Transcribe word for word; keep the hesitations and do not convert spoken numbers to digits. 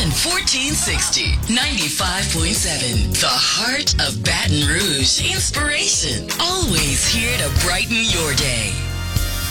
and fourteen sixty. ninety-five point seven. The heart of Baton Rouge. Inspiration. Always here to brighten your day.